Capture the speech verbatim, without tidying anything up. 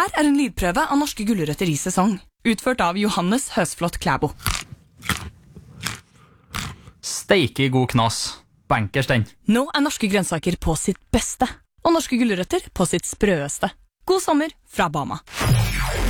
Her er en lydprøve av norske gulrøtter i sesong, utført av Johannes Høsflot Klæbo. Steike god knas. Bankers den. Nå er norske grønnsaker på sitt beste, og norske gulrøtter på sitt sprøeste. God sommer fra Bama.